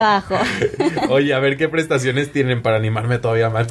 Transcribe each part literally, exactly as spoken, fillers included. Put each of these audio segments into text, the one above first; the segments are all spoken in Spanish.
trabajo. Oye, a ver qué prestaciones tienen para animarme todavía más.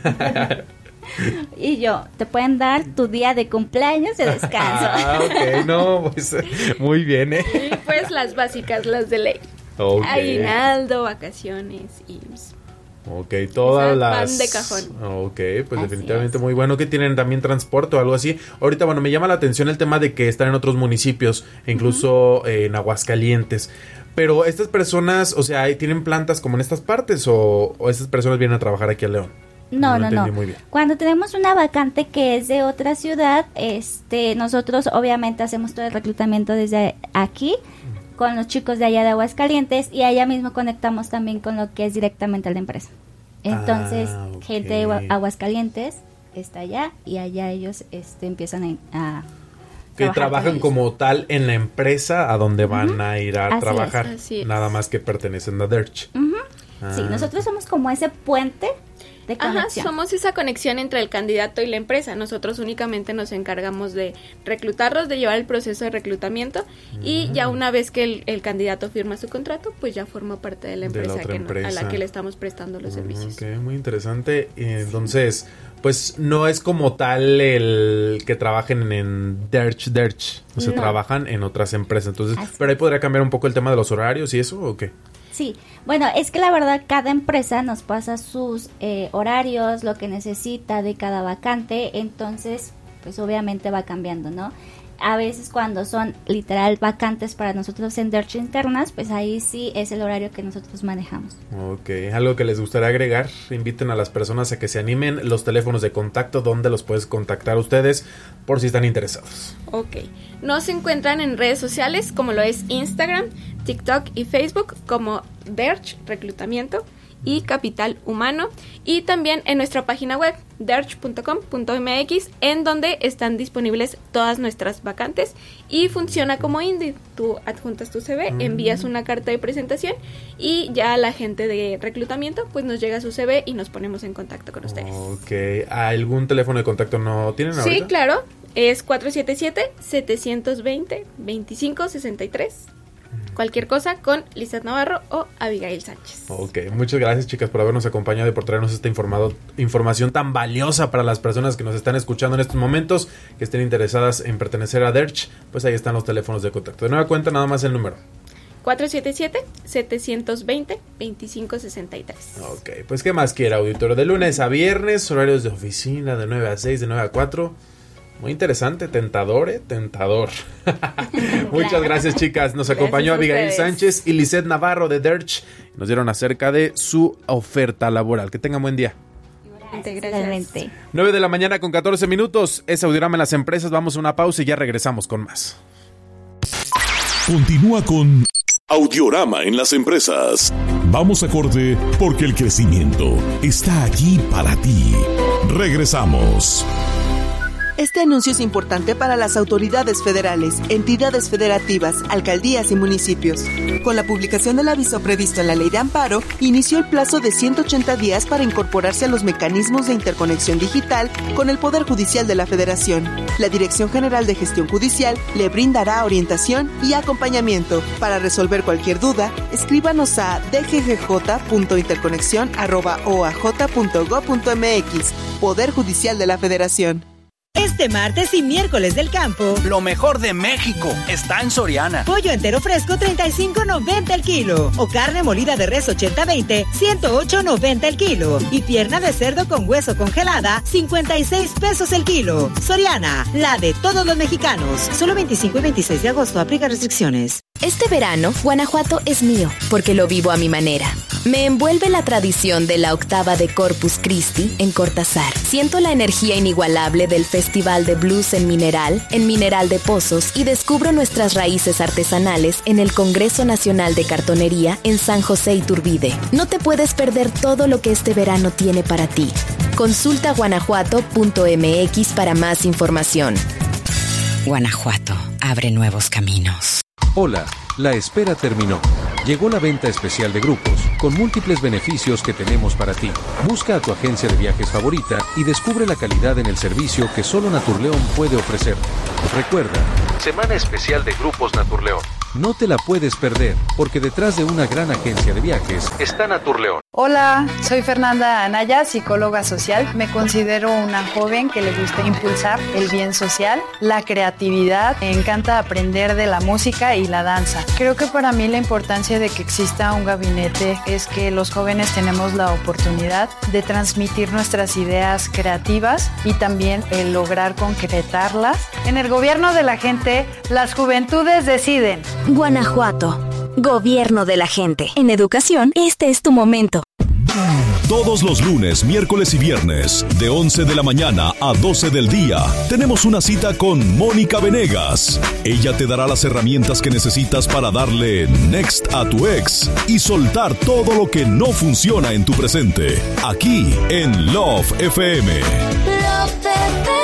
Y yo, te pueden dar tu día de cumpleaños de descanso. Ah, ok, no, pues muy bien, ¿eh? Y pues las básicas, las de ley. Okay. Aguinaldo, vacaciones, I M S S. Ok, todas Esas las... van de cajón. Ok, pues Así definitivamente es. muy bueno. Que tienen también transporte o algo así. Ahorita, bueno, me llama la atención el tema de que están en otros municipios, incluso uh-huh. eh, en Aguascalientes. Pero estas personas, o sea, ¿tienen plantas como en estas partes o, o estas personas vienen a trabajar aquí a León? No, no, no. no. Cuando tenemos una vacante que es de otra ciudad, este, nosotros obviamente hacemos todo el reclutamiento desde aquí con los chicos de allá de Aguascalientes y allá mismo conectamos también con lo que es directamente a la empresa. Entonces, ah, okay. gente de Aguascalientes está allá y allá ellos este, empiezan a... a que trabajan como tal en la empresa a donde van uh-huh. a ir a así trabajar. Es, así es. Nada más que pertenecen a Derch. Uh-huh. Ah. Sí, nosotros somos como ese puente de conexión. Ajá, somos esa conexión entre el candidato y la empresa. Nosotros únicamente nos encargamos de reclutarlos, de llevar el proceso de reclutamiento uh-huh. y ya una vez que el, el candidato firma su contrato, pues ya forma parte de la empresa, de la que empresa. No, a la que le estamos prestando los uh-huh. servicios. Ok, muy interesante. Entonces... Sí. Pues no es como tal el que trabajen en Derch Derch, o sea, no. trabajan en otras empresas. Entonces, Así. pero ahí podría cambiar un poco el tema de los horarios y eso, ¿o qué? Sí, bueno, es que la verdad cada empresa nos pasa sus eh, horarios, lo que necesita de cada vacante, entonces, pues obviamente va cambiando, ¿no? A veces cuando son literal vacantes para nosotros en Derch internas, pues ahí sí es el horario que nosotros manejamos. Ok, algo que les gustaría agregar, inviten a las personas a que se animen, los teléfonos de contacto, donde los puedes contactar ustedes por si están interesados. Ok, nos encuentran en redes sociales como lo es Instagram, TikTok y Facebook como Derch Reclutamiento y Capital Humano, y también en nuestra página web derch punto com punto m x, en donde están disponibles todas nuestras vacantes y funciona como Indeed. Tú adjuntas tu C V, mm. envías una carta de presentación y ya la gente de reclutamiento pues nos llega su C V y nos ponemos en contacto con ustedes. Ok, ¿algún teléfono de contacto no tienen ahorita? Sí, claro, es cuatro siete siete, siete dos cero, dos cinco seis tres. Cualquier cosa con Lizeth Navarro o Abigail Sánchez. Ok, muchas gracias, chicas, por habernos acompañado y por traernos esta informado, información tan valiosa para las personas que nos están escuchando en estos momentos, que estén interesadas en pertenecer a Derch. Pues ahí están los teléfonos de contacto. De nueva cuenta, nada más el número cuatro siete siete, siete dos cero, dos cinco seis tres. Ok, pues qué más quiera, auditorio. De lunes a viernes, horarios de oficina de nueve a seis, de nueve a cuatro. Muy interesante, tentador, ¿eh? Tentador. Muchas gracias, chicas. Nos acompañó Abigail Sánchez y Lizeth Navarro de Derch. Nos dieron acerca de su oferta laboral. Que tengan buen día. Gracias. nueve de la mañana con catorce minutos. Es Audiorama en las empresas. Vamos a una pausa y ya regresamos con más. Continúa con Audiorama en las empresas. Vamos a corte porque el crecimiento está aquí para ti. Regresamos. Este anuncio es importante para las autoridades federales, entidades federativas, alcaldías y municipios. Con la publicación del aviso previsto en la Ley de Amparo, inició el plazo de ciento ochenta días para incorporarse a los mecanismos de interconexión digital con el Poder Judicial de la Federación. La Dirección General de Gestión Judicial le brindará orientación y acompañamiento. Para resolver cualquier duda, escríbanos a d g g j punto interconexión arroba o a j punto gob punto m x. Poder Judicial de la Federación. Este martes y miércoles del campo, lo mejor de México está en Soriana. Pollo entero fresco treinta y cinco noventa el kilo. O carne molida de res ochenta veinte, ciento ocho noventa el kilo. Y pierna de cerdo con hueso congelada, cincuenta y seis pesos el kilo. Soriana, la de todos los mexicanos. Solo veinticinco y veintiséis de agosto, aplica restricciones. Este verano, Guanajuato es mío, porque lo vivo a mi manera. Me envuelve la tradición de la octava de Corpus Christi en Cortázar. Siento la energía inigualable del Festival de Blues en Mineral, en Mineral de Pozos, y descubro nuestras raíces artesanales en el Congreso Nacional de Cartonería en San José Iturbide. No te puedes perder todo lo que este verano tiene para ti. Consulta guanajuato punto m x para más información. Guanajuato abre nuevos caminos. Hola, la espera terminó. Llegó la venta especial de grupos, con múltiples beneficios que tenemos para ti. Busca a tu agencia de viajes favorita y descubre la calidad en el servicio que solo Naturleón puede ofrecer. Recuerda, Semana Especial de Grupos Naturleón. No te la puedes perder, porque detrás de una gran agencia de viajes está Naturleón. Hola, soy Fernanda Anaya, psicóloga social. Me considero una joven que le gusta impulsar el bien social, la creatividad. Me encanta aprender de la música y la danza. Creo que para mí la importancia de que exista un gabinete es que los jóvenes tenemos la oportunidad de transmitir nuestras ideas creativas y también el lograr concretarlas. En el gobierno de la gente, las juventudes deciden. Guanajuato, gobierno de la gente. En educación, este es tu momento. Todos los lunes, miércoles y viernes, de once de la mañana a doce del día, tenemos una cita con Mónica Venegas. Ella te dará las herramientas que necesitas para darle next a tu ex y soltar todo lo que no funciona en tu presente. Aquí en Love F M. Love F M.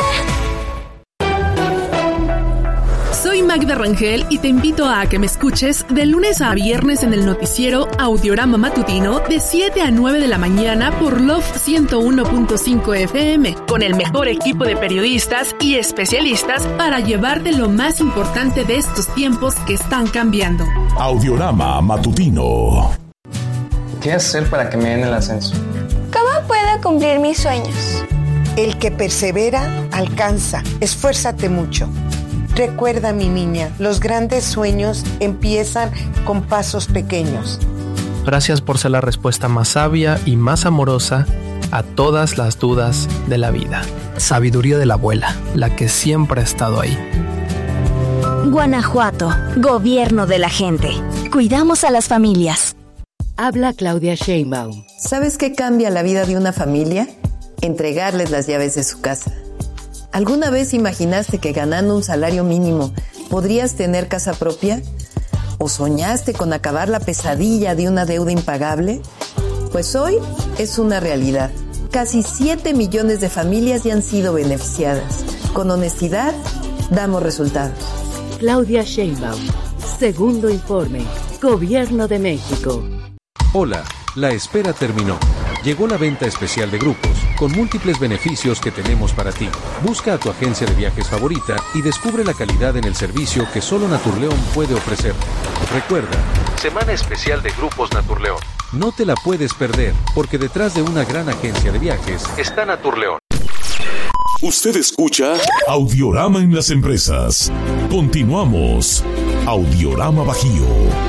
Soy Magda Rangel y te invito a que me escuches de lunes a viernes en el noticiero Audiorama Matutino de siete a nueve de la mañana por Love ciento uno punto cinco F M, con el mejor equipo de periodistas y especialistas para llevarte lo más importante de estos tiempos que están cambiando. Audiorama Matutino. ¿Qué hacer para que me den el ascenso? ¿Cómo puedo cumplir mis sueños? El que persevera, alcanza. Esfuérzate mucho. Recuerda, mi niña, los grandes sueños empiezan con pasos pequeños. Gracias por ser la respuesta más sabia y más amorosa a todas las dudas de la vida. Sabiduría de la abuela, la que siempre ha estado ahí. Guanajuato, gobierno de la gente. Cuidamos a las familias. Habla Claudia Sheinbaum. ¿Sabes qué cambia la vida de una familia? Entregarles las llaves de su casa. ¿Alguna vez imaginaste que ganando un salario mínimo podrías tener casa propia? ¿O soñaste con acabar la pesadilla de una deuda impagable? Pues hoy es una realidad. Casi siete millones de familias ya han sido beneficiadas. Con honestidad, damos resultados. Claudia Sheinbaum. Segundo informe. Gobierno de México. Hola, la espera terminó. Llegó la venta especial de grupos, con múltiples beneficios que tenemos para ti. Busca a tu agencia de viajes favorita y descubre la calidad en el servicio que solo Naturleón puede ofrecer. Recuerda, Semana Especial de Grupos Naturleón. No te la puedes perder, porque detrás de una gran agencia de viajes está Naturleón. Usted escucha Audiorama en las empresas. Continuamos. Audiorama Bajío.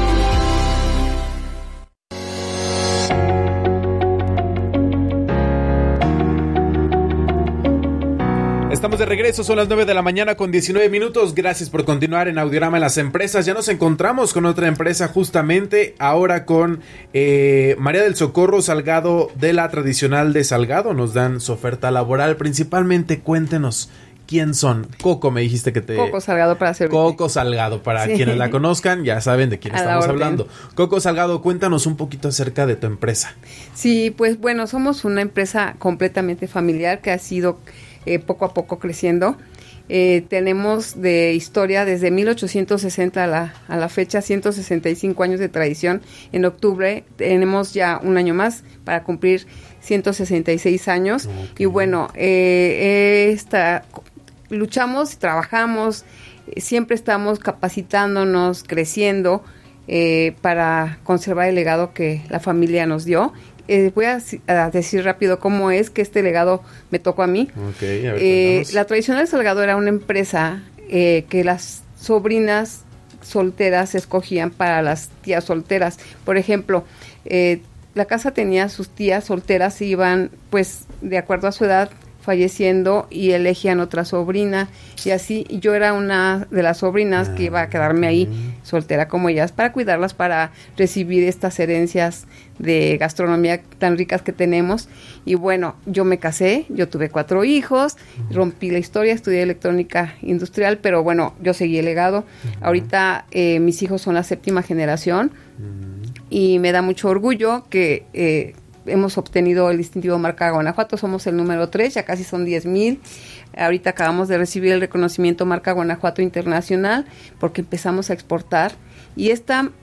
Estamos de regreso, son las nueve de la mañana con diecinueve minutos. Gracias por continuar en Audiorama en las empresas. Ya nos encontramos con otra empresa, justamente ahora con eh, María del Socorro Salgado de la Tradicional de Salgado. Nos dan su oferta laboral. Principalmente, cuéntenos quién son. Coco, me dijiste que te... Coco Salgado para servirte. Coco Salgado, para sí. Quienes la conozcan, ya saben de quién A estamos hablando. Coco Salgado, cuéntanos un poquito acerca de tu empresa. Sí, pues bueno, somos una empresa completamente familiar que ha sido... Eh, poco a poco creciendo. Eh, tenemos de historia desde mil ochocientos sesenta a la, a la fecha, ciento sesenta y cinco años de tradición. En octubre tenemos ya un año más para cumplir ciento sesenta y seis años. Okay. Y bueno, eh, esta, luchamos y trabajamos, eh, siempre estamos capacitándonos, creciendo eh, para conservar el legado que la familia nos dio. Eh, voy a, a decir rápido cómo es que este legado me tocó a mí. Okay, a ver, eh, la Tradicional Salgado era una empresa eh, que las sobrinas solteras escogían para las tías solteras. Por ejemplo, eh, la casa tenía sus tías solteras y iban, pues, de acuerdo a su edad, falleciendo y elegían otra sobrina y así. Y yo era una de las sobrinas que iba a quedarme ahí soltera como ellas para cuidarlas, para recibir estas herencias de gastronomía tan ricas que tenemos. Y bueno, yo me casé, yo tuve cuatro hijos, rompí la historia, estudié electrónica industrial, pero bueno, yo seguí el legado. Uh-huh. Ahorita eh, mis hijos son la séptima generación uh-huh. y me da mucho orgullo que eh, hemos obtenido el distintivo marca Guanajuato, somos el número tres, ya casi son diez mil. Ahorita acabamos de recibir el reconocimiento marca Guanajuato Internacional porque empezamos a exportar. Y esta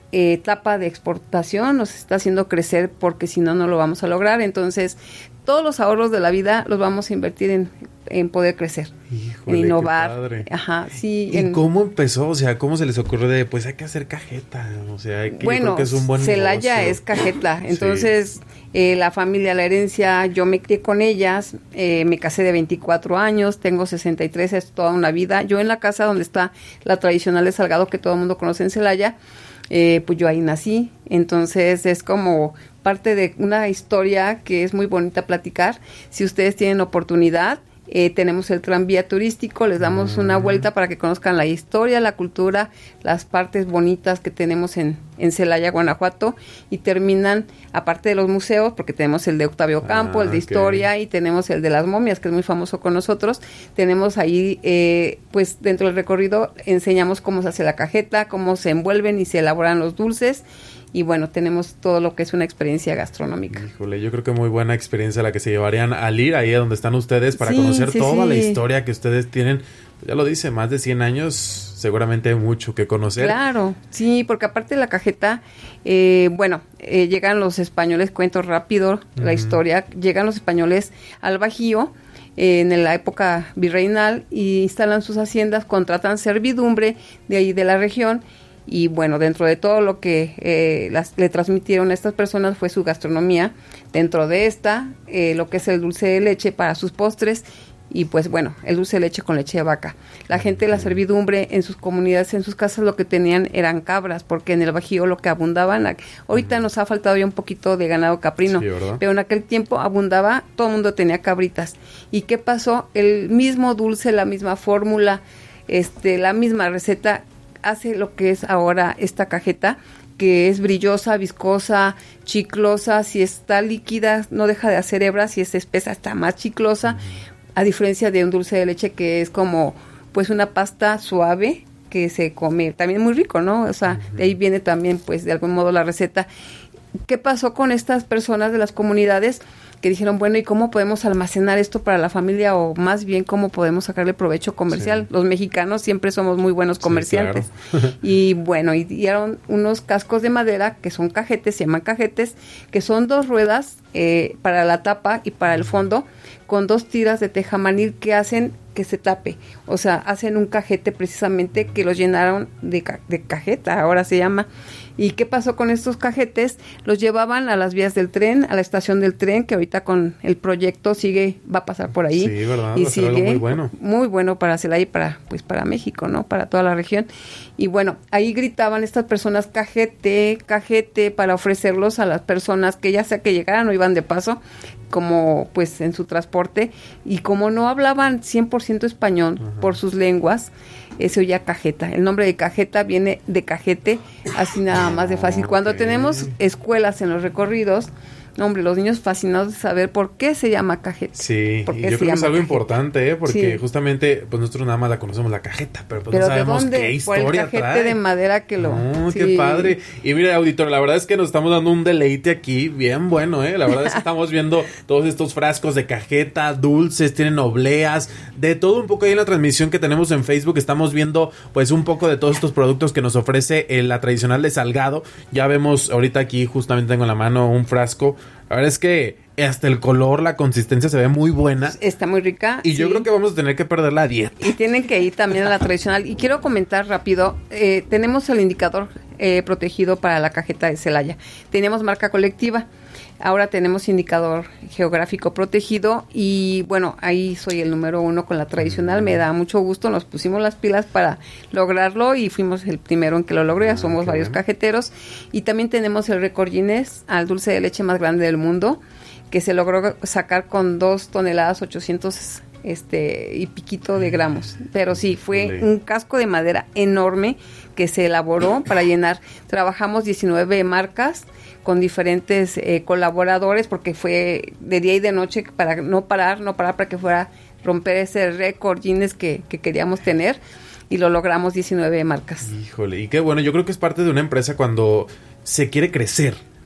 eh, etapa de exportación, nos está haciendo crecer porque si no, no lo vamos a lograr. Entonces, todos los ahorros de la vida los vamos a invertir en, en poder crecer, Híjole, en innovar. qué padre. Ajá, sí. ¿Y en, cómo empezó? O sea, ¿cómo se les ocurrió de, pues hay que hacer cajeta? O sea, hay que, bueno, yo creo que es un buen Celaya negocio. es cajeta, entonces sí. eh, la familia, la herencia, yo me crié con ellas, eh, me casé de veinticuatro años, tengo sesenta y tres, es toda una vida. Yo en la casa donde está la tradicional de Salgado, que todo el mundo conoce en Celaya, eh, pues yo ahí nací, entonces es como parte de una historia que es muy bonita platicar. Si ustedes tienen oportunidad, Eh, tenemos el tranvía turístico, les damos una vuelta para que conozcan la historia, la cultura, las partes bonitas que tenemos en, en Celaya, Guanajuato, y terminan, aparte de los museos, porque tenemos el de Octavio Campo, ah, el de okay. historia, y tenemos el de las momias, que es muy famoso con nosotros. Tenemos ahí, eh, pues dentro del recorrido, enseñamos cómo se hace la cajeta, cómo se envuelven y se elaboran los dulces. Y bueno, tenemos todo lo que es una experiencia gastronómica. Híjole, yo creo que muy buena experiencia la que se llevarían al ir ahí a donde están ustedes para sí, conocer sí, toda sí. la historia que ustedes tienen. Ya lo dice, más de cien años, seguramente hay mucho que conocer. Claro, sí, porque aparte de la cajeta, eh, bueno, eh, llegan los españoles, cuento rápido uh-huh. la historia, llegan los españoles al Bajío, eh, en la época virreinal, y instalan sus haciendas, contratan servidumbre de ahí de la región. Y bueno, dentro de todo lo que eh, las, le transmitieron a estas personas fue su gastronomía. Dentro de esta, eh, lo que es el dulce de leche para sus postres. Y pues bueno, el dulce de leche con leche de vaca. La gente de la servidumbre en sus comunidades, en sus casas, lo que tenían eran cabras, porque en el Bajío lo que abundaban, ahorita uh-huh. nos ha faltado ya un poquito de ganado caprino, sí, pero en aquel tiempo abundaba, todo el mundo tenía cabritas. ¿Y qué pasó? El mismo dulce, la misma fórmula, este, la misma receta, hace lo que es ahora esta cajeta, que es brillosa, viscosa, chiclosa. Si está líquida no deja de hacer hebras, si es espesa está más chiclosa, a diferencia de un dulce de leche que es como pues una pasta suave que se come también muy rico, ¿no? O sea, uh-huh. de ahí viene también pues de algún modo la receta. ¿Qué pasó con estas personas de las comunidades que dijeron, bueno, ¿y cómo podemos almacenar esto para la familia? O más bien, ¿cómo podemos sacarle provecho comercial? Sí. Los mexicanos siempre somos muy buenos comerciantes. Sí, claro. Y bueno, y dieron unos cascos de madera que son cajetes, se llaman cajetes, que son dos ruedas eh, para la tapa y para el fondo, con dos tiras de tejamanil que hacen que se tape. O sea, hacen un cajete precisamente que los llenaron de, ca- de cajeta, ahora se llama. ¿Y qué pasó con estos cajetes? Los llevaban a las vías del tren, a la estación del tren, que ahorita con el proyecto sigue, va a pasar por ahí. Sí, ¿verdad? Y va a ser algo sigue muy bueno. Muy bueno para Celaya y para, pues, para México, ¿no? Para toda la región. Y bueno, ahí gritaban estas personas cajete, cajete, para ofrecerlos a las personas que ya sea que llegaran o iban de paso, como pues en su transporte, y como no hablaban cien por ciento español, uh-huh. por sus lenguas, eh, se oía cajeta. El nombre de cajeta viene de cajete, así nada más de fácil. Okay. Cuando tenemos escuelas en los recorridos, hombre, los niños fascinados de saber por qué se llama cajeta. Sí, y yo creo que es algo cajeta? importante, ¿eh? Porque sí. justamente, pues nosotros nada más la conocemos la cajeta, pero pues pero no sabemos ¿de dónde? qué historia por el cajete trae. de madera que lo... No, sí. qué padre. Y mira, auditor, la verdad es que nos estamos dando un deleite aquí bien bueno, ¿eh? La verdad es que estamos viendo todos estos frascos de cajeta, dulces, tienen obleas, de todo un poco ahí en la transmisión que tenemos en Facebook. Estamos viendo, pues, un poco de todos estos productos que nos ofrece eh, la tradicional de Salgado. Ya vemos ahorita aquí, justamente tengo en la mano un frasco. La verdad es que hasta el color, la consistencia se ve muy buena. Está muy rica. Y sí. yo creo que vamos a tener que perder la dieta. Y tienen que ir también a la tradicional. Y quiero comentar rápido, eh, tenemos el indicador eh, protegido para la cajeta de Celaya. Teníamos marca colectiva. Ahora tenemos indicador geográfico protegido y bueno, ahí soy el número uno con la tradicional, me da mucho gusto, nos pusimos las pilas para lograrlo y fuimos el primero en que lo logré, ya somos varios bueno. cajeteros, y también tenemos el récord Guinness al dulce de leche más grande del mundo, que se logró sacar con dos toneladas ochocientos este y piquito de gramos, pero sí, fue Dale. un casco de madera enorme que se elaboró para llenar. Trabajamos diecinueve marcas con diferentes eh, colaboradores, porque fue de día y de noche para no parar, no parar para que fuera romper ese récord Guinness que, que queríamos tener, y lo logramos diecinueve marcas. Híjole, y qué bueno, yo creo que es parte de una empresa cuando se quiere crecer.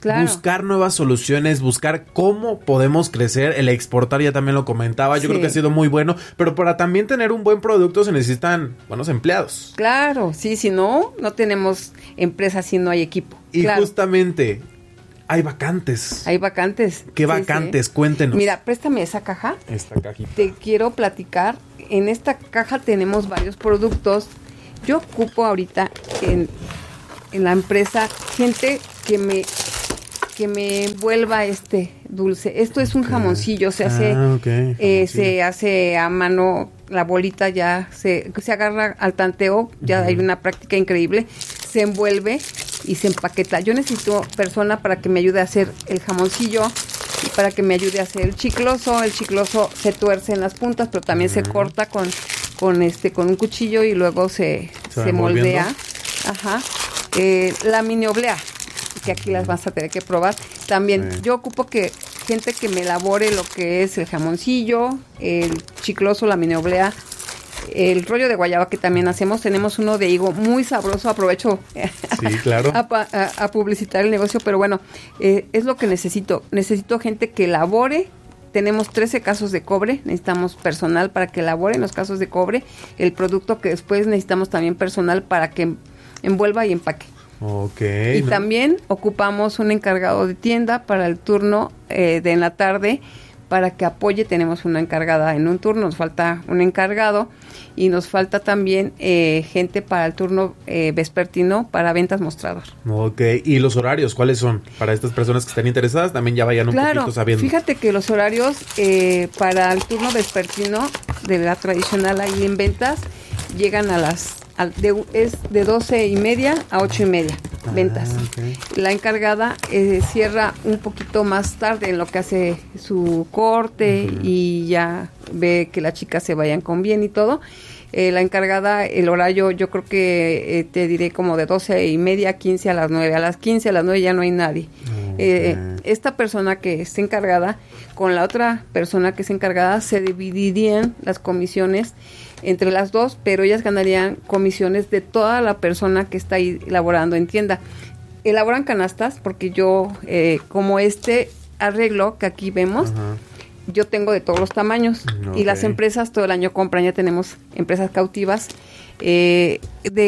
Claro. Buscar nuevas soluciones, buscar cómo podemos crecer, el exportar, ya también lo comentaba, yo Sí. creo que ha sido muy bueno, pero para también tener un buen producto se necesitan buenos empleados. Claro, sí, si no, no tenemos empresa si no hay equipo. Y Claro. justamente hay vacantes. Hay vacantes. ¿Qué Sí, vacantes? sí. Cuéntenos. Mira, préstame esa caja. Esta cajita. Te quiero platicar. En esta caja tenemos varios productos. Yo ocupo ahorita en, en la empresa gente que me que me envuelva este dulce. Esto es un Ok. jamoncillo, se hace Ah, ok, eh, jamoncillo. se hace a mano, la bolita ya se, se agarra al tanteo, ya hay una práctica increíble, se envuelve y se empaqueta. Yo necesito persona para que me ayude a hacer el jamoncillo y para que me ayude a hacer el chicloso. El chicloso se tuerce en las puntas, pero también se corta con con este con un cuchillo y luego se, Se va se moldea. envolviendo. Ajá. Eh, la mini oblea, que aquí las vas a tener que probar. También Sí. yo ocupo que gente que me elabore lo que es el jamoncillo, el chicloso, la mini oblea, el rollo de guayaba que también hacemos. Tenemos uno de higo muy sabroso. Aprovecho Sí, claro. a, pa- a- a publicitar el negocio, pero bueno, eh, es lo que necesito. Necesito gente que elabore. Tenemos trece casos de cobre, necesitamos personal para que elaboren los casos de cobre, el producto que después necesitamos también personal para que envuelva y empaque. Ok. Y ¿no? también ocupamos un encargado de tienda para el turno eh, de en la tarde, para que apoye. Tenemos una encargada en un turno, nos falta un encargado y nos falta también eh, gente para el turno eh, vespertino para ventas mostrador. Ok, ¿y los horarios cuáles son? Para estas personas que estén interesadas, también ya vayan un Claro, poquito sabiendo. fíjate que los horarios eh, para el turno vespertino de la tradicional ahí en ventas llegan a las al- de, es de doce y media a ocho y media ventas. ok. La encargada eh, cierra un poquito más tarde en lo que hace su corte y ya ve que las chicas se vayan con bien y todo. Eh, la encargada, el horario yo creo que eh, te diré como de doce y media a quince a las nueve. A las quince a las nueve ya no hay nadie. Eh, esta persona que está encargada con la otra persona que es encargada se dividirían las comisiones entre las dos, pero ellas ganarían comisiones de toda la persona que está ahí elaborando en tienda. Elaboran canastas porque yo, eh, como este arreglo que aquí vemos, Ajá. yo tengo de todos los tamaños Ok. y las empresas todo el año compran. Ya tenemos empresas cautivas eh,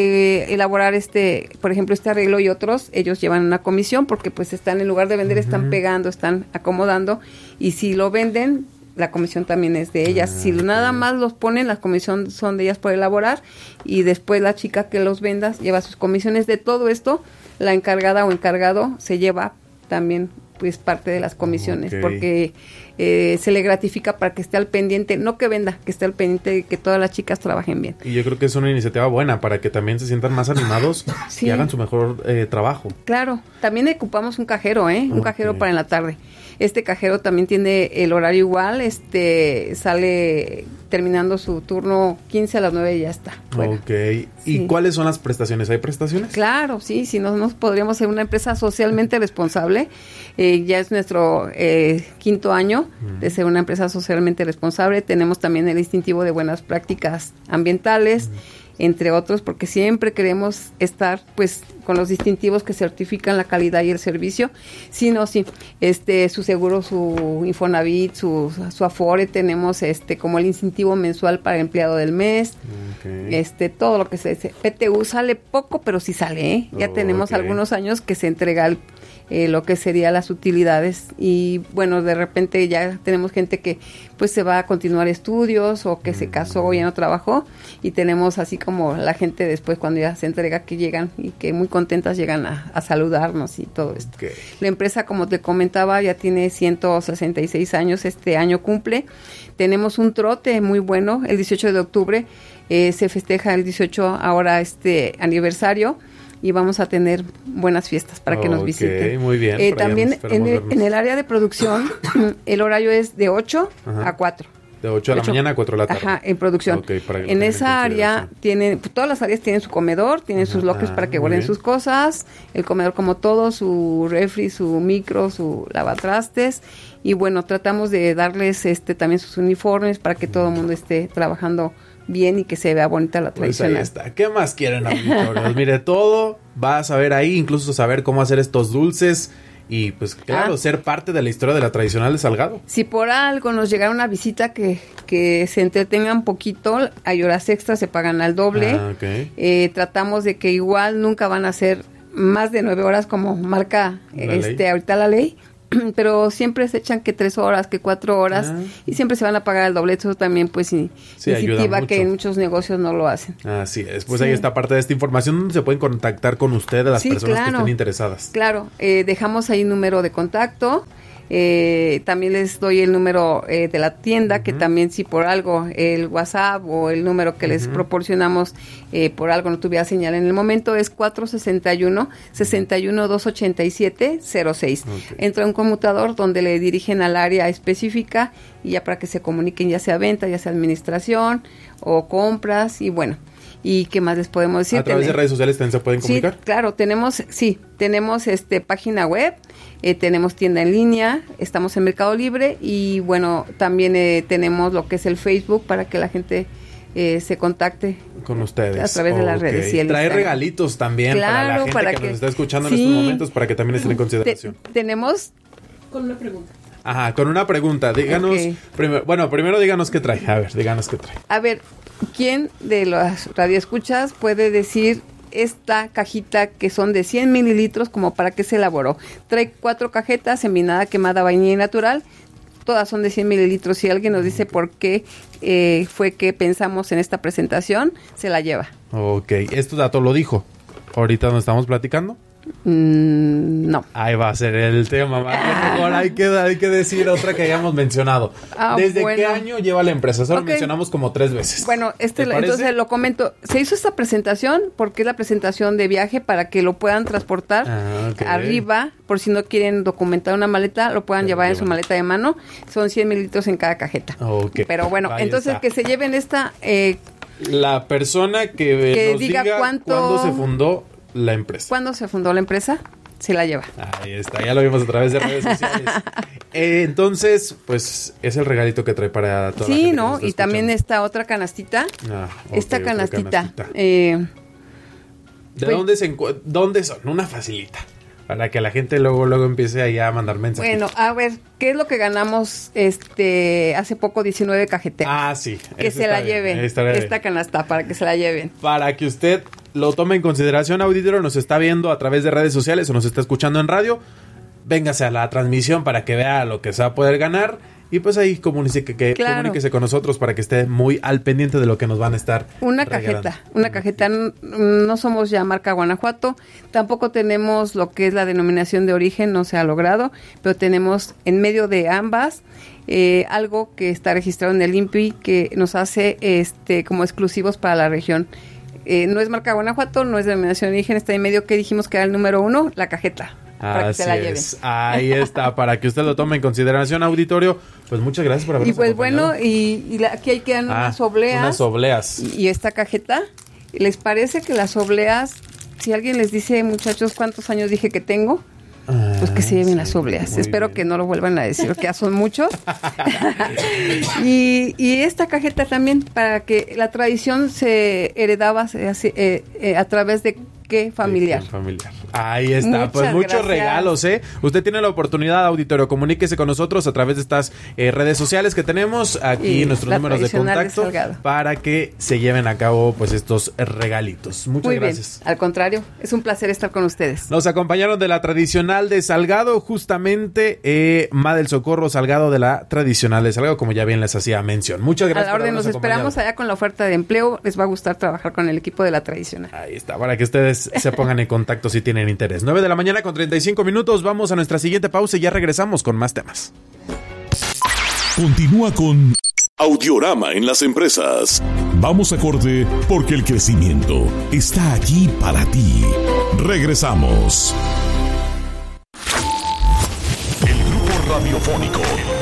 de elaborar este, por ejemplo, este arreglo y otros. Ellos llevan una comisión porque pues están, en lugar de vender, están pegando, están acomodando, y si lo venden, la comisión también es de ellas. Si nada más los ponen, las comisiones son de ellas por elaborar, y después la chica que los venda lleva sus comisiones. De todo esto, la encargada o encargado se lleva también pues parte de las comisiones, Ok. porque eh, se le gratifica para que esté al pendiente, no que venda, que esté al pendiente de que todas las chicas trabajen bien. Y yo creo que es una iniciativa buena para que también se sientan más animados Sí. y hagan su mejor eh, trabajo. Claro, también ocupamos un cajero, ¿eh? Un Ok. cajero para en la tarde. Este cajero también tiene el horario igual, este sale terminando su turno quince a las nueve y ya está. fuera. Ok. ¿Y Sí. cuáles son las prestaciones? ¿Hay prestaciones? Claro, sí, si no nos podríamos ser una empresa socialmente responsable. Eh, ya es nuestro eh, quinto año de ser una empresa socialmente responsable. Tenemos también el distintivo de buenas prácticas ambientales, entre otros, porque siempre queremos estar pues con los distintivos que certifican la calidad y el servicio. Sí, no, sí, este, su seguro, su Infonavit, su, su Afore, tenemos este como el incentivo mensual para el empleado del mes. Ok. Este, todo lo que se dice. P T U sale poco, pero sí sale, ¿eh? Ya Oh, tenemos ok. algunos años que se entrega el- eh, lo que sería las utilidades, y bueno, de repente ya tenemos gente que pues se va a continuar estudios o que se casó y ya no trabajó, y tenemos así como la gente después cuando ya se entrega que llegan y que muy contentas llegan a, a saludarnos y todo esto. Ok. La empresa, como te comentaba, ya tiene ciento sesenta y seis años, este año cumple. Tenemos un trote muy bueno, el dieciocho de octubre eh, se festeja el dieciocho ahora este aniversario, y vamos a tener buenas fiestas para que nos Ok, visiten. muy bien, Eh, por allá también esperamos en el, verlos. en el área de producción el horario es de ocho Ajá. a cuatro. De ocho de la Ocho. mañana a cuatro de la tarde. Ajá, en producción. Ok, para que lo En tengan esa área consideración. tienen, pues, todas las áreas tienen su comedor, tienen sus lockers Ah, para que muy guarden bien. sus cosas, el comedor como todo, su refri, su micro, su lavatrastes, y bueno, tratamos de darles este también sus uniformes para que todo el mundo esté trabajando bien y que se vea bonita la Pues ahí tradicional. está. ¿Qué más quieren, auditorios? Mire, todo vas a ver ahí, incluso saber cómo hacer estos dulces y pues claro, ah. ser parte de la historia de la tradicional de Salgado. Si por algo nos llegara una visita que, que se entretengan poquito, hay horas extras, se pagan al doble. Ah, okay. eh, tratamos de que igual nunca van a ser más de nueve horas como marca la este ley. ahorita la ley, pero siempre se echan que tres horas, que cuatro horas, ah. y siempre se van a pagar el doble. Eso también pues sí, sí, iniciativa que en muchos negocios no lo hacen. Así es, pues sí. ahí está parte de esta información donde se pueden contactar con ustedes las sí, personas claro. que estén interesadas. Claro, eh, dejamos ahí un número de contacto. Eh, también les doy el número eh, de la tienda, uh-huh. que también si por algo el WhatsApp o el número que uh-huh. les proporcionamos eh, por algo no tuviera señal en el momento, es cuatro sesenta y uno, sesenta y uno, doscientos ochenta y siete, cero seis. Okay. Entra un conmutador donde le dirigen al área específica y ya para que se comuniquen, ya sea venta, ya sea administración o compras, y bueno. ¿Y qué más les podemos decir? ¿A través Tener... de redes sociales también se pueden comunicar? Sí, claro, tenemos, sí, tenemos este página web, eh, tenemos tienda en línea, estamos en Mercado Libre y bueno, también eh, tenemos lo que es el Facebook para que la gente eh, se contacte con ustedes a través de las okay. redes. Y el Trae Instagram. Regalitos también claro, para la gente para que, que nos está escuchando sí. en estos momentos, para que también estén en consideración. Te, tenemos... Con una pregunta. Ajá, con una pregunta. Díganos, okay. primero, bueno, primero díganos qué trae. A ver, díganos qué trae. A ver, ¿quién de las radioescuchas puede decir esta cajita que son de cien mililitros, como para qué se elaboró? Trae cuatro cajetas, envinada, quemada, vainilla y natural. Todas son de cien mililitros. Si alguien nos dice por qué eh, fue que pensamos en esta presentación, se la lleva. Ok, ¿este dato lo dijo ahorita nos estamos platicando? Mm, no. Ahí va a ser el tema. Ah. Mejor hay que, hay que decir otra que hayamos mencionado. Ah, ¿Desde bueno. qué año lleva la empresa? Eso okay. lo mencionamos como tres veces. Bueno, este lo, entonces lo comento. Se hizo esta presentación porque es la presentación de viaje para que lo puedan transportar ah, okay. arriba, por si no quieren documentar una maleta, lo puedan Pero llevar en su maleta de mano. Son cien mililitros en cada cajeta. Okay. Pero bueno, Ahí entonces está. que se lleven esta... Eh, la persona que, que nos diga, diga cuánto, cuándo se fundó la empresa. ¿Cuándo se fundó la empresa? Se la lleva. Ahí está, ya lo vimos a través de redes sociales. eh, entonces, pues, es el regalito que trae para toda sí, la gente. Sí, ¿no? Y también esta otra canastita. Ah, okay, esta canastita. canastita. Eh, ¿De pues, dónde, se encu- dónde son? Una facilita. Para que la gente luego luego empiece ahí a mandar mensajes. Bueno, a ver, ¿qué es lo que ganamos este hace poco? diecinueve cajeteras. Ah, sí. Que se la bien, lleven. Esta canasta, para que se la lleven. Para que usted lo tome en consideración, auditorio, nos está viendo a través de redes sociales o nos está escuchando en radio, véngase a la transmisión para que vea lo que se va a poder ganar. Y pues ahí comuníquese, que, que, claro. comuníquese con nosotros para que esté muy al pendiente de lo que nos van a estar Una regalando. cajeta, una cajeta. No somos ya marca Guanajuato, tampoco tenemos lo que es la denominación de origen, no se ha logrado, pero tenemos en medio de ambas eh, algo que está registrado en el I N P I que nos hace este como exclusivos para la región. Eh, no es marca Guanajuato, no es denominación de origen, está en medio que dijimos que era el número uno, la cajeta. Para Así que se la es. Lleven. Ahí está, para que usted lo tome en consideración, auditorio. Pues muchas gracias por habernos Y pues acompañado. bueno, y, y la, aquí hay quedan ah, unas obleas. Unas obleas. Y, y esta cajeta. ¿Les parece que las obleas, si alguien les dice, muchachos, cuántos años dije que tengo? Ah, pues que se lleven sí, las obleas. Espero bien. que no lo vuelvan a decir, que ya son muchos. y, y esta cajeta también, para que la tradición se heredaba se, eh, eh, a través de qué familiar. Sí, familiar. Ahí está, Muchas pues muchos gracias. regalos, ¿eh? Usted tiene la oportunidad, auditorio, comuníquese con nosotros a través de estas eh, redes sociales que tenemos aquí, y nuestros números de contacto, de para que se lleven a cabo pues estos regalitos. Muchas Muy gracias. Bien. Al contrario, es un placer estar con ustedes. Nos acompañaron de la tradicional de Salgado, justamente eh, Ma del Socorro Salgado de la tradicional de Salgado, como ya bien les hacía mención. Muchas gracias. A la orden, nos esperamos allá con la oferta de empleo. Les va a gustar trabajar con el equipo de la tradicional. Ahí está, para que ustedes se pongan en contacto si tienen interés. nueve de la mañana con treinta y cinco minutos. Vamos a nuestra siguiente pausa y ya regresamos con más temas. Continúa con Audiorama en las empresas. Vamos a corte porque el crecimiento está aquí para ti. Regresamos. El grupo radiofónico.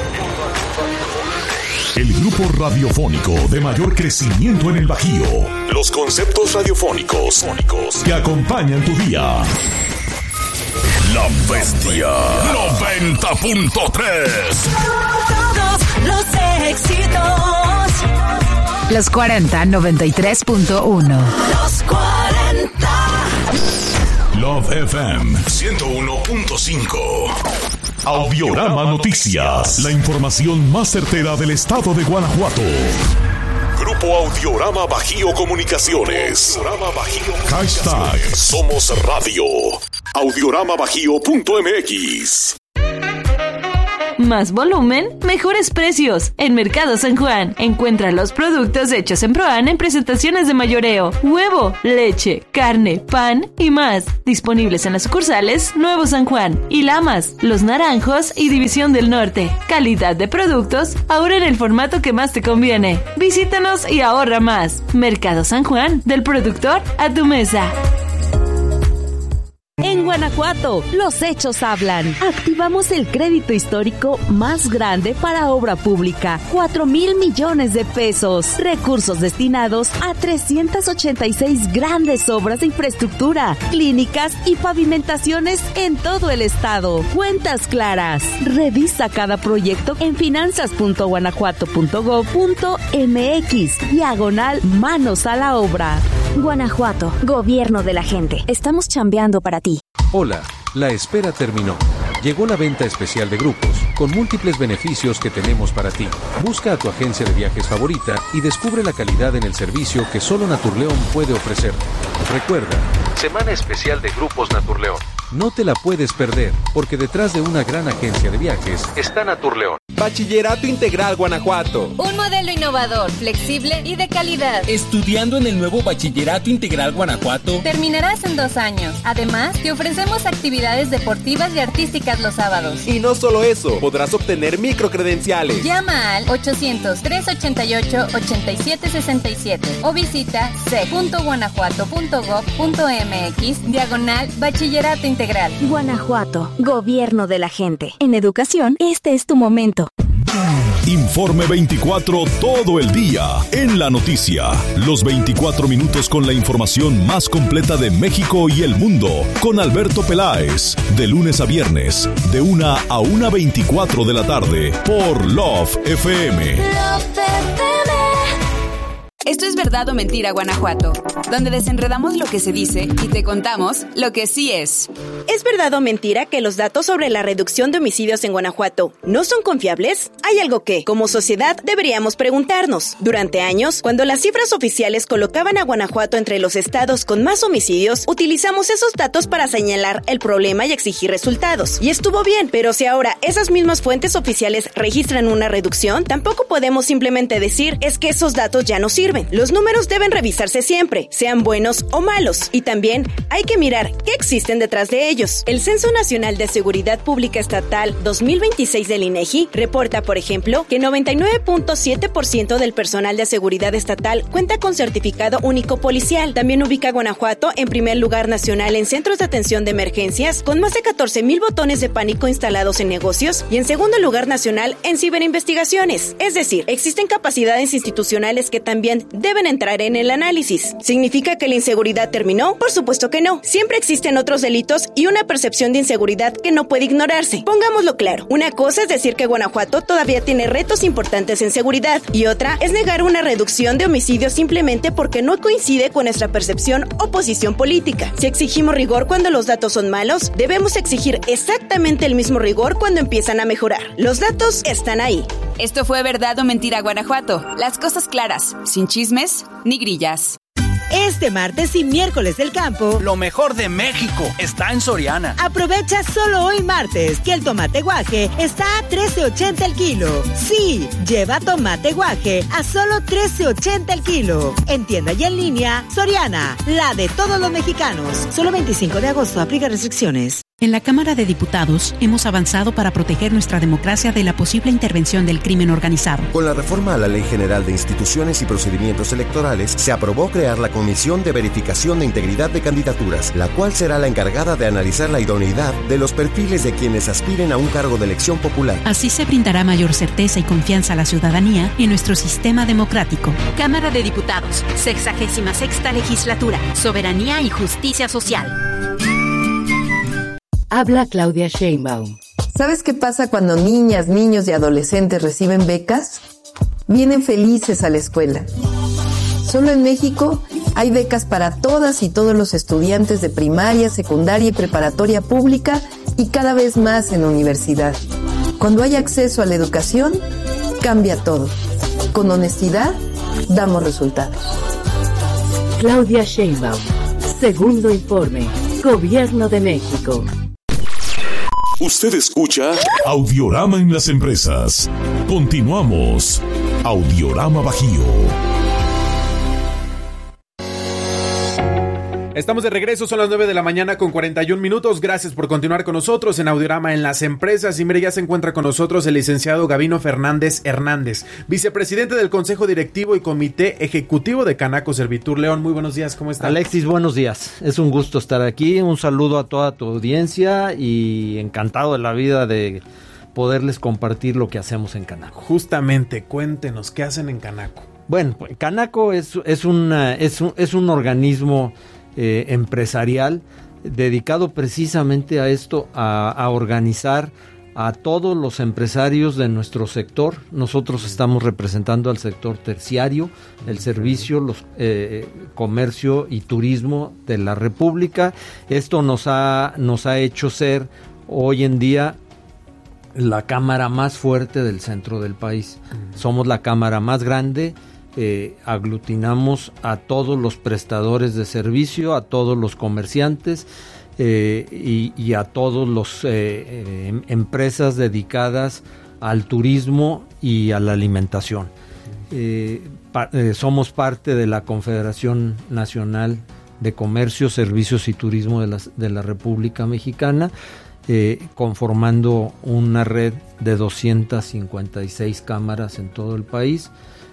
El grupo radiofónico de mayor crecimiento en el Bajío. Los conceptos radiofónicos que acompañan tu día. La Bestia noventa punto tres. Todos los éxitos. Los cuarenta noventa y tres punto uno. Los cuarenta. Love F M ciento uno punto cinco. Audiorama Noticias. La información más certera del estado de Guanajuato. Grupo Audiorama Bajío Comunicaciones. Audiorama Bajío Comunicaciones. Hashtag Somos Radio. audiorama bajío punto m x. Más volumen, mejores precios. En Mercado San Juan, encuentra los productos hechos en Proan en presentaciones de mayoreo. Huevo, leche, carne, pan y más. Disponibles en las sucursales Nuevo San Juan, Ilamas, Los Naranjos y División del Norte. Calidad de productos, ahora en el formato que más te conviene. Visítanos y ahorra más. Mercado San Juan, del productor a tu mesa. En Guanajuato, los hechos hablan. Activamos el crédito histórico más grande para obra pública, cuatro mil millones de pesos. Recursos destinados a trescientas ochenta y seis grandes obras de infraestructura, clínicas y pavimentaciones en todo el estado. Cuentas claras. Revisa cada proyecto en finanzas punto guanajuato punto gob punto m x, diagonal manos a la obra. Guanajuato, gobierno de la gente. Estamos chambeando para ti. Hola, la espera terminó. Llegó la venta especial de grupos, con múltiples beneficios que tenemos para ti. Busca a tu agencia de viajes favorita y descubre la calidad en el servicio que solo Naturleón puede ofrecer. Recuerda, Semana Especial de Grupos Naturleón. No te la puedes perder, porque detrás de una gran agencia de viajes está Naturleón. Bachillerato Integral Guanajuato. Un modelo innovador, flexible y de calidad. Estudiando en el nuevo Bachillerato Integral Guanajuato. Terminarás en dos años. Además, te ofrecemos actividades deportivas y artísticas los sábados. Y no solo eso, podrás obtener microcredenciales. Llama al ochocientos, trescientos ochenta y ocho, ochenta y siete sesenta y siete o visita c punto guanajuato punto gob punto m x, diagonal Bachillerato Integral. Guanajuato, gobierno de la gente. En educación, este es tu momento. Informe veinticuatro todo el día en la noticia. Los veinticuatro minutos con la información más completa de México y el mundo. Con Alberto Peláez. De lunes a viernes, de una a una veinticuatro de la tarde. Por Love F M. Love F M. Esto es Verdad o Mentira, Guanajuato, donde desenredamos lo que se dice y te contamos lo que sí es. ¿Es verdad o mentira que los datos sobre la reducción de homicidios en Guanajuato no son confiables? Hay algo que, como sociedad, deberíamos preguntarnos. Durante años, cuando las cifras oficiales colocaban a Guanajuato entre los estados con más homicidios, utilizamos esos datos para señalar el problema y exigir resultados. Y estuvo bien, pero si ahora esas mismas fuentes oficiales registran una reducción, tampoco podemos simplemente decir es que esos datos ya no sirven. Los números deben revisarse siempre, sean buenos o malos, y también hay que mirar qué existen detrás de ellos. El Censo Nacional de Seguridad Pública Estatal dos mil veintiséis del INEGI reporta, por ejemplo, que noventa y nueve punto siete por ciento del personal de seguridad estatal cuenta con certificado único policial. También ubica a Guanajuato en primer lugar nacional en centros de atención de emergencias, con más de catorce mil botones de pánico instalados en negocios, y en segundo lugar nacional en ciberinvestigaciones. Es decir, existen capacidades institucionales que también deben entrar en el análisis. ¿Significa que la inseguridad terminó? Por supuesto que no. Siempre existen otros delitos y una percepción de inseguridad que no puede ignorarse. Pongámoslo claro. Una cosa es decir que Guanajuato todavía tiene retos importantes en seguridad, y otra es negar una reducción de homicidios simplemente porque no coincide con nuestra percepción o posición política. Si exigimos rigor cuando los datos son malos, debemos exigir exactamente el mismo rigor cuando empiezan a mejorar. Los datos están ahí. Esto fue Verdad o Mentira, Guanajuato. Las cosas claras, sin chismes ni grillas. Este martes y miércoles del campo, lo mejor de México está en Soriana. Aprovecha solo hoy martes que el tomate guaje está a trece ochenta el kilo. Sí, lleva tomate guaje a solo trece ochenta el kilo. En tienda y en línea, Soriana, la de todos los mexicanos. Solo veinticinco de agosto, aplica restricciones. En la Cámara de Diputados hemos avanzado para proteger nuestra democracia de la posible intervención del crimen organizado. Con la reforma a la Ley General de Instituciones y Procedimientos Electorales, se aprobó crear la Comisión de Verificación de Integridad de Candidaturas, la cual será la encargada de analizar la idoneidad de los perfiles de quienes aspiren a un cargo de elección popular. Así se brindará mayor certeza y confianza a la ciudadanía en nuestro sistema democrático. Cámara de Diputados, sexagésima sexta legislatura, soberanía y justicia social. Habla Claudia Sheinbaum. ¿Sabes qué pasa cuando niñas, niños y adolescentes reciben becas? Vienen felices a la escuela. Solo en México Hay becas para todas y todos los estudiantes de primaria, secundaria y preparatoria pública y cada vez más en universidad. Cuando hay acceso a la educación, cambia todo. Con honestidad, damos resultados. Claudia Sheinbaum, segundo informe, Gobierno de México. Usted escucha Audiorama en las empresas. Continuamos. Audiorama Bajío. Estamos de regreso, son las nueve de la mañana con cuarenta y un minutos. Gracias por continuar con nosotros en Audiorama en las empresas. Y mire, ya se encuentra con nosotros el licenciado Gabino Fernández Hernández, vicepresidente del Consejo Directivo y Comité Ejecutivo de Canaco Servitur León. Muy buenos días, ¿cómo está? Alexis, buenos días. Es un gusto estar aquí. Un saludo a toda tu audiencia y encantado de la vida de poderles compartir lo que hacemos en Canaco. Justamente, cuéntenos, ¿qué hacen en Canaco? Bueno, pues, Canaco es, es, una, es, un, es un organismo Eh, empresarial dedicado precisamente a esto, a, a organizar a todos los empresarios de nuestro sector. Nosotros estamos representando al sector terciario, el servicio, los eh, comercio y turismo de la República. Esto nos ha, nos ha hecho ser hoy en día la cámara más fuerte del centro del país. Somos la cámara más grande. Eh, aglutinamos a todos los prestadores de servicio, a todos los comerciantes eh, y, y a todos los eh, eh, empresas dedicadas al turismo y a la alimentación. Eh, pa, eh, somos parte de la Confederación Nacional de Comercio, Servicios y Turismo de la, de la República Mexicana, eh, conformando una red de doscientas cincuenta y seis cámaras en todo el país.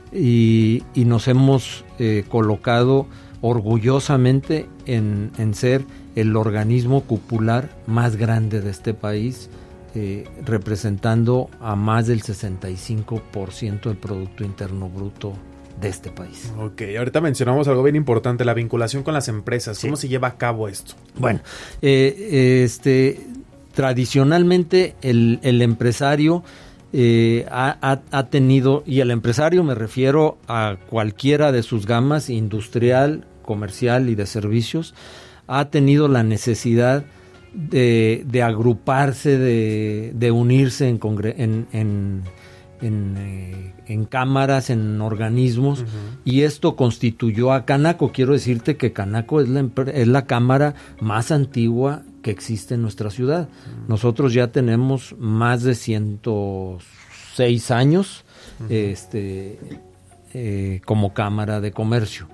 Y, y nos hemos eh, colocado orgullosamente en, en ser el organismo cupular más grande de este país, eh, representando a más del sesenta y cinco por ciento del Producto Interno Bruto de este país. Ok, ahorita mencionamos algo bien importante, la vinculación con las empresas. ¿Cómo sí. se lleva a cabo esto? Bueno, eh, este, tradicionalmente el, el empresario Eh, ha, ha, ha tenido, y al empresario me refiero a cualquiera de sus gamas, industrial, comercial y de servicios, ha tenido la necesidad de, de agruparse, de, de unirse en, congre- en, en, en, eh, en cámaras, en organismos, uh-huh. y esto constituyó a Canaco. Quiero decirte que Canaco es la, es la cámara más antigua que existe en nuestra ciudad. Uh-huh. Nosotros ya tenemos más de ciento seis años uh-huh. este, eh, como Cámara de Comercio.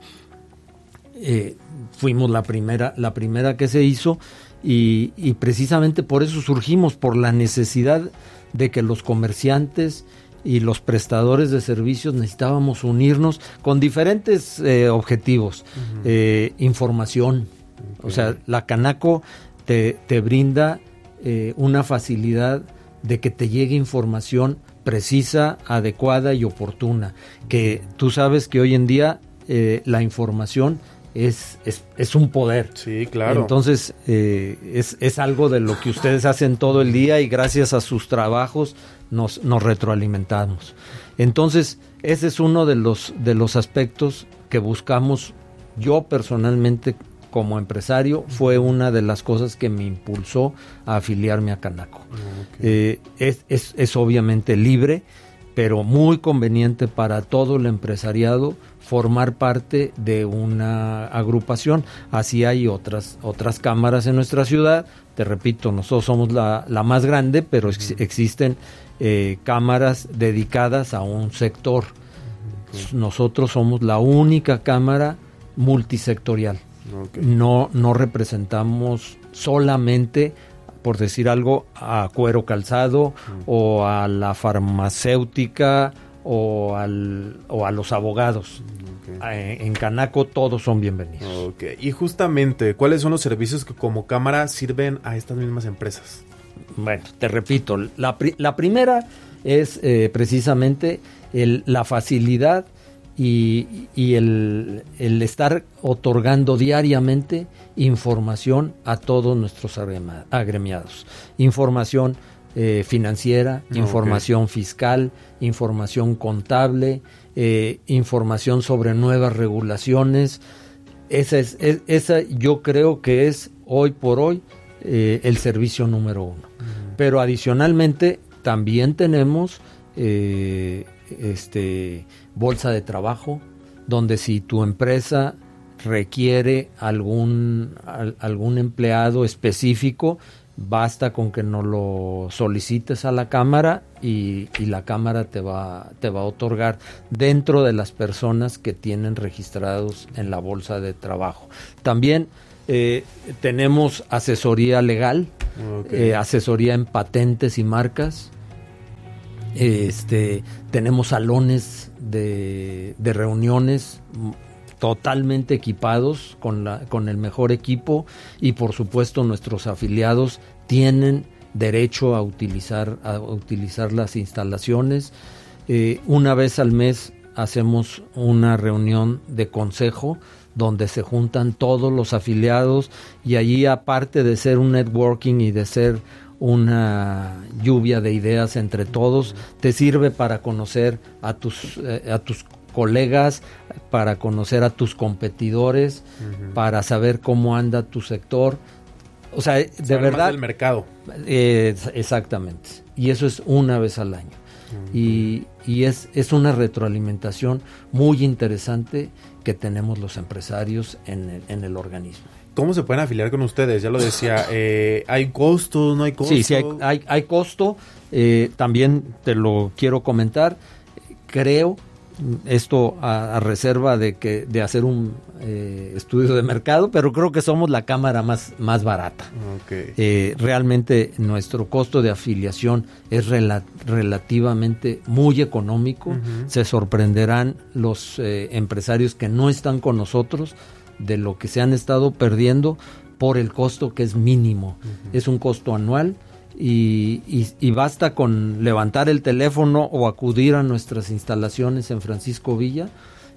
Eh, fuimos la primera, la primera que se hizo y, y precisamente por eso surgimos, por la necesidad de que los comerciantes y los prestadores de servicios necesitábamos unirnos con diferentes eh, objetivos. Uh-huh. Eh, información. Okay. O sea, la Canaco te, te brinda eh, una facilidad de que te llegue información precisa, adecuada y oportuna. Que tú sabes que hoy en día eh, la información es, es, es un poder. Sí, claro. Entonces, eh, es, es algo de lo que ustedes hacen todo el día y gracias a sus trabajos nos, nos retroalimentamos. Entonces, ese es uno de los, de los aspectos que buscamos. Yo personalmente, como empresario, fue una de las cosas que me impulsó a afiliarme a Canaco. Okay. Eh, es, es, es obviamente libre, pero muy conveniente para todo el empresariado formar parte de una agrupación. Así hay otras otras cámaras en nuestra ciudad. Te repito, nosotros somos la, la más grande, pero ex, existen eh, cámaras dedicadas a un sector. Okay. Nosotros somos la única cámara multisectorial. Okay. No, no representamos solamente, por decir algo, a cuero calzado uh-huh. o a la farmacéutica o, al, o a los abogados. Okay. En Canaco todos son bienvenidos. Okay. Y justamente, ¿cuáles son los servicios que como cámara sirven a estas mismas empresas? Bueno, te repito, la, la primera es eh, precisamente el, la facilidad y, y el, el estar otorgando diariamente información a todos nuestros agremiados. Información eh, financiera, okay. información fiscal, información contable, eh, información sobre nuevas regulaciones, esa es, es esa yo creo que es hoy por hoy eh, el servicio número uno. Uh-huh. Pero adicionalmente también tenemos eh, este bolsa de trabajo, donde si tu empresa requiere algún al, algún empleado específico, basta con que nos lo solicites a la cámara y, y la cámara te va te va a otorgar dentro de las personas que tienen registrados en la bolsa de trabajo. También eh, tenemos asesoría legal, okay. eh, asesoría en patentes y marcas. Este, tenemos salones de, de reuniones totalmente equipados con la con el mejor equipo, y por supuesto nuestros afiliados tienen derecho a utilizar a utilizar las instalaciones. Eh, una vez al mes hacemos una reunión de consejo donde se juntan todos los afiliados, y allí, aparte de ser un networking y de ser una lluvia de ideas entre todos, te sirve para conocer a tus eh, a tus colegas, para conocer a tus competidores, uh-huh. para saber cómo anda tu sector. O sea, de saber verdad, más del mercado. Eh, exactamente. Y eso es una vez al año. Uh-huh. Y, y es, es una retroalimentación muy interesante que tenemos los empresarios en el, en el organismo. ¿Cómo se pueden afiliar con ustedes? Ya lo decía, eh, ¿hay costos? ¿No hay costos? Sí, sí hay, hay, hay costo. Eh, también te lo quiero comentar. Creo, esto a, a reserva de que de hacer un eh, estudio de mercado, pero creo que somos la cámara más, más barata. Okay. Eh, realmente nuestro costo de afiliación es rela- relativamente muy económico. Uh-huh. Se sorprenderán los eh, empresarios que no están con nosotros de lo que se han estado perdiendo por el costo, que es mínimo. Uh-huh. Es un costo anual. Y, y, y basta con levantar el teléfono o acudir a nuestras instalaciones en Francisco Villa,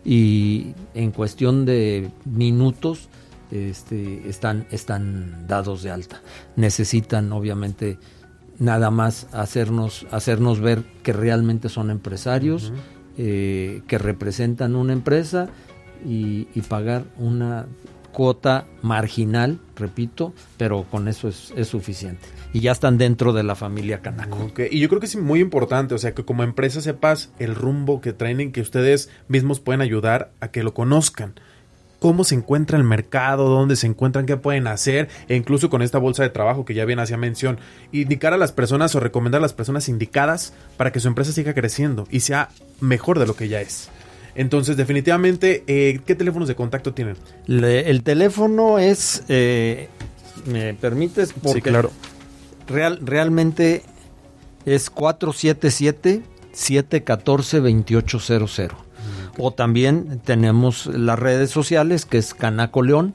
y en cuestión de minutos este, están, están dados de alta. Necesitan obviamente nada más hacernos, hacernos ver que realmente son empresarios, uh-huh. eh, que representan una empresa, y, y pagar una cuota marginal, repito, pero con eso es, es suficiente. Y ya están dentro de la familia Canaco. Okay. Y yo creo que es muy importante, o sea, que como empresa sepas el rumbo que traen, en que ustedes mismos pueden ayudar a que lo conozcan. Cómo se encuentra el mercado, dónde se encuentran, qué pueden hacer, e incluso con esta bolsa de trabajo que ya bien hacía mención, indicar a las personas o recomendar a las personas indicadas para que su empresa siga creciendo y sea mejor de lo que ya es. Entonces, definitivamente, eh, ¿qué teléfonos de contacto tienen? Le, el teléfono es, eh, ¿me permites? Porque sí, claro. Real, realmente es cuatro siete siete, siete uno cuatro, dos ocho cero cero. Okay. O también tenemos las redes sociales, que es Canaco León,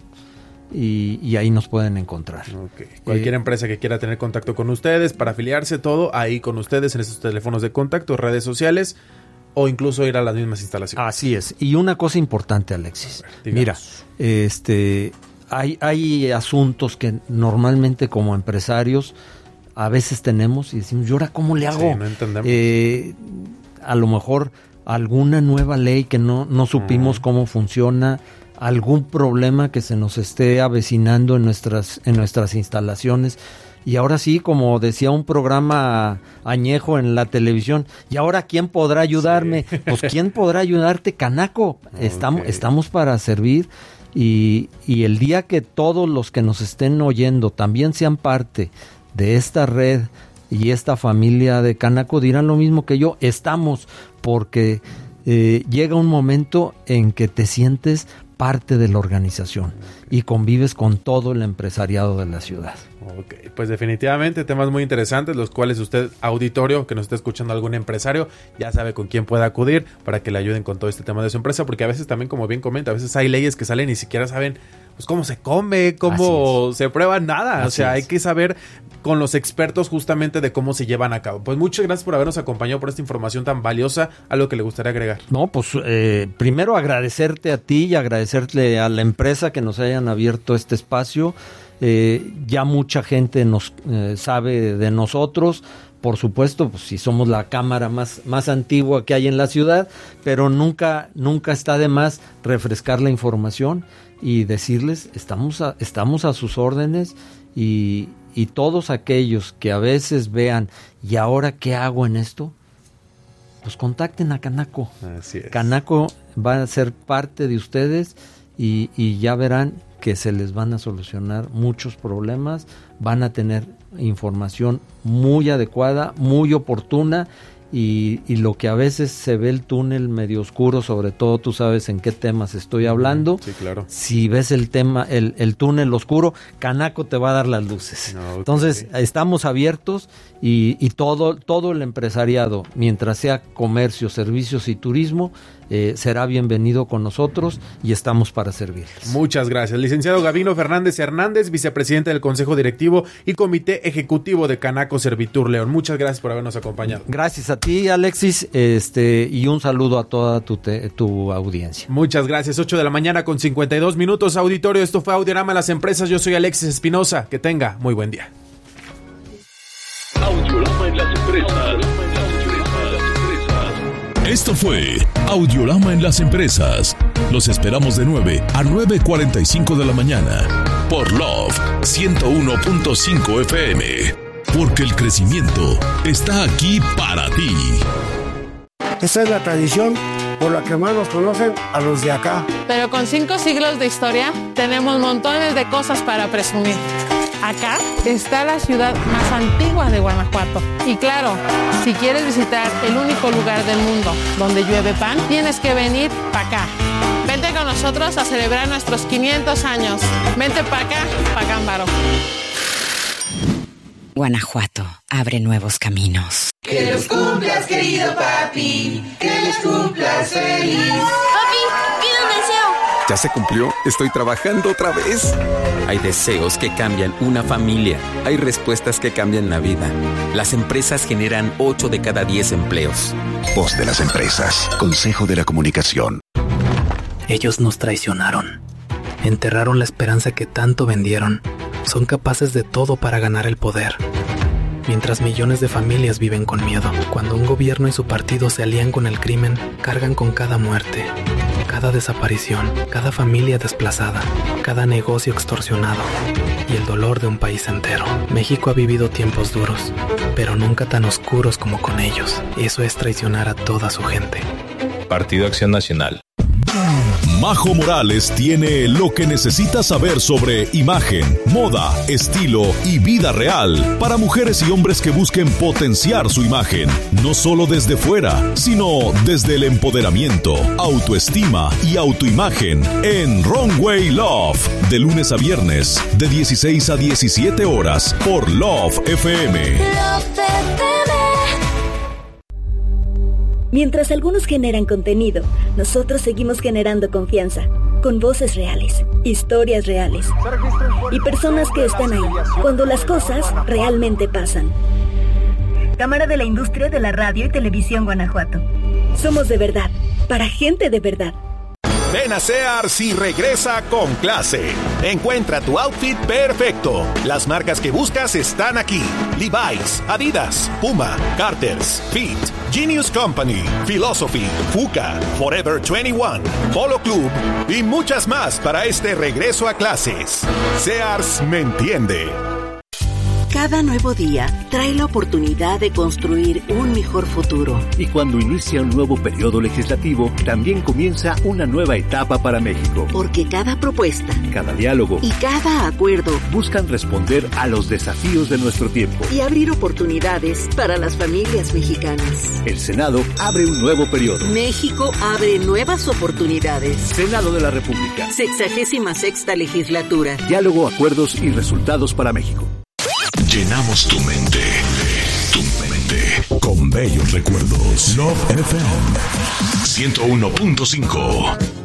y, y ahí nos pueden encontrar. Okay. Cualquier eh, empresa que quiera tener contacto con ustedes, para afiliarse, todo ahí con ustedes en esos teléfonos de contacto, redes sociales, o incluso ir a las mismas instalaciones. Así es. Y una cosa importante, Alexis. Ver, mira, este, hay, hay asuntos que normalmente como empresarios a veces tenemos y decimos, ¿y ahora cómo le hago? Sí, no entendemos. Eh, a lo mejor alguna nueva ley que no, no supimos uh-huh. cómo funciona, algún problema que se nos esté avecinando en nuestras, en nuestras instalaciones. Y ahora sí, como decía un programa añejo en la televisión, ¿y ahora quién podrá ayudarme? Sí. Pues ¿quién podrá ayudarte? Canaco. Okay. Estamos, estamos para servir, y, y el día que todos los que nos estén oyendo también sean parte de esta red y esta familia de Canaco, dirán lo mismo que yo, estamos, porque eh, llega un momento en que te sientes parte de la organización y convives con todo el empresariado de la ciudad. Ok, pues definitivamente temas muy interesantes, los cuales usted, auditorio, que nos está escuchando, algún empresario, ya sabe con quién puede acudir para que le ayuden con todo este tema de su empresa, porque a veces también, como bien comenta, a veces hay leyes que salen y ni siquiera saben pues cómo se come, cómo se prueba, nada. Así o sea, es. Hay que saber con los expertos justamente de cómo se llevan a cabo. Pues muchas gracias por habernos acompañado, por esta información tan valiosa. ¿Algo que le gustaría agregar? No, pues eh, primero agradecerte a ti y agradecerle a la empresa que nos hayan abierto este espacio. Eh, ya mucha gente nos eh, sabe de nosotros por supuesto, pues si somos la cámara más, más antigua que hay en la ciudad, pero nunca, nunca está de más refrescar la información y decirles, estamos a, estamos a sus órdenes, y, y todos aquellos que a veces vean, ¿y ahora qué hago en esto? Pues contacten a Canaco. Así es. Canaco va a ser parte de ustedes y, y ya verán que se les van a solucionar muchos problemas, van a tener información muy adecuada, muy oportuna, y, y lo que a veces se ve el túnel medio oscuro, sobre todo tú sabes en qué temas estoy hablando. Sí, claro. Si ves el tema, el, el túnel oscuro, Canaco te va a dar las luces. No, okay. Entonces, estamos abiertos y, y todo, todo el empresariado, mientras sea comercio, servicios y turismo, eh, será bienvenido con nosotros y estamos para servirles. Muchas gracias. Licenciado Gavino Fernández Hernández, vicepresidente del Consejo Directivo y Comité Ejecutivo de Canaco Servitur León. Muchas gracias por habernos acompañado. Gracias a ti, Alexis, este, y un saludo a toda tu, te, tu audiencia. Muchas gracias. ocho de la mañana con cincuenta y dos minutos, auditorio. Esto fue Audiorama Las Empresas. Yo soy Alexis Espinosa. Que tenga muy buen día. Audiorama en las empresas. Esto fue Audiorama en las Empresas. Los esperamos de nueve a nueve cuarenta y cinco de la mañana por Love ciento uno punto cinco F M. Porque el crecimiento está aquí para ti. Esa es la tradición por la que más nos conocen a los de acá. Pero con cinco siglos de historia tenemos montones de cosas para presumir. Acá está la ciudad más antigua de Guanajuato. Y claro, si quieres visitar el único lugar del mundo donde llueve pan, tienes que venir para acá. Vente con nosotros a celebrar nuestros quinientos años. Vente para acá, pa' Cámbaro. Guanajuato abre nuevos caminos. Que los cumplas, querido papi. Que los cumplas feliz. Papi, pido un deseo. ¿Ya se cumplió? Estoy trabajando otra vez. Hay deseos que cambian una familia. Hay respuestas que cambian la vida. Las empresas generan ocho de cada diez empleos. Voz de las empresas. Consejo de la Comunicación. Ellos nos traicionaron. Enterraron la esperanza que tanto vendieron. Son capaces de todo para ganar el poder. Mientras millones de familias viven con miedo. Cuando un gobierno y su partido se alían con el crimen, cargan con cada muerte, cada desaparición, cada familia desplazada, cada negocio extorsionado y el dolor de un país entero. México ha vivido tiempos duros, pero nunca tan oscuros como con ellos. Eso es traicionar a toda su gente. Partido Acción Nacional. Majo Morales tiene lo que necesitas saber sobre imagen, moda, estilo y vida real para mujeres y hombres que busquen potenciar su imagen, no solo desde fuera, sino desde el empoderamiento, autoestima y autoimagen en Runway Love, de lunes a viernes, de dieciséis a diecisiete horas por Love F M. Love F M. Mientras algunos generan contenido, nosotros seguimos generando confianza, con voces reales, historias reales y personas que están ahí, cuando las cosas realmente pasan. Cámara de la Industria de la Radio y Televisión Guanajuato. Somos de verdad, para gente de verdad. Ven a Sears y regresa con clase. Encuentra tu outfit perfecto. Las marcas que buscas están aquí: Levi's, Adidas, Puma, Carter's, Fit, Genius Company, Philosophy, Fuka, Forever veintiuno, Polo Club y muchas más para este regreso a clases. Sears me entiende. Cada nuevo día trae la oportunidad de construir un mejor futuro. Y cuando inicia un nuevo periodo legislativo, también comienza una nueva etapa para México. Porque cada propuesta, cada diálogo y cada acuerdo buscan responder a los desafíos de nuestro tiempo y abrir oportunidades para las familias mexicanas. El Senado abre un nuevo periodo. México abre nuevas oportunidades. Senado de la República. Sexagésima sexta legislatura. Diálogo, acuerdos y resultados para México. Llenamos tu mente, tu mente, con bellos recuerdos. Love F M ciento uno punto cinco.